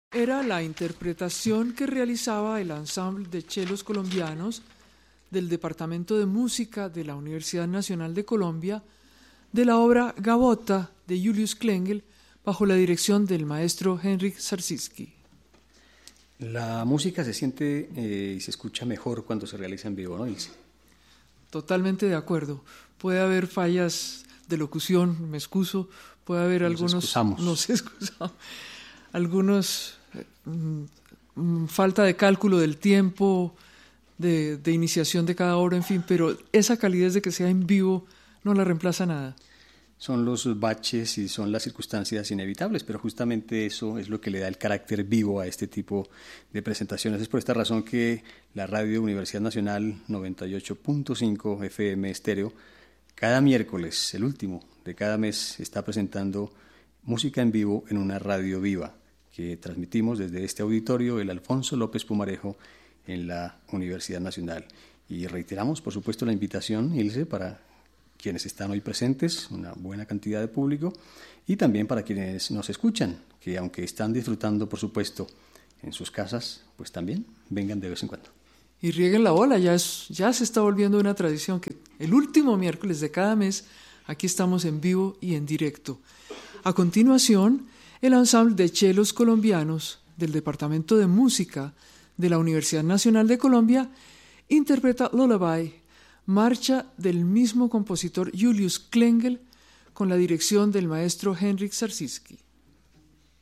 Era la interpretación que realizaba el ensamble de chelos colombianos del Departamento de Música de la Universidad Nacional de Colombia de la obra Gavota de Julius Klengel bajo la dirección del maestro Henryk Starzycki. La música se siente y se escucha mejor cuando se realiza en vivo, ¿no, Ilse? Totalmente de acuerdo. Puede haber fallas de locución, me excuso, puede haber algunos falta de cálculo del tiempo, de iniciación de cada obra, en fin, pero esa calidez de que sea en vivo no la reemplaza nada. Son los baches y son las circunstancias inevitables, pero justamente eso es lo que le da el carácter vivo a este tipo de presentaciones. Es por esta razón que la Radio Universidad Nacional 98.5 FM estéreo, cada miércoles, el último de cada mes, está presentando música en vivo en una radio viva que transmitimos desde este auditorio, el Alfonso López Pumarejo, en la Universidad Nacional. Y reiteramos, por supuesto, la invitación, Ilse, para quienes están hoy presentes, una buena cantidad de público, y también para quienes nos escuchan, que aunque están disfrutando, por supuesto, en sus casas, pues también vengan de vez en cuando. Y rieguen la bola, ya se está volviendo una tradición que el último miércoles de cada mes aquí estamos en vivo y en directo. A continuación, el ensamble de chelos colombianos del Departamento de Música de la Universidad Nacional de Colombia interpreta Lullaby, marcha del mismo compositor Julius Klengel con la dirección del maestro Henryk Starzycki.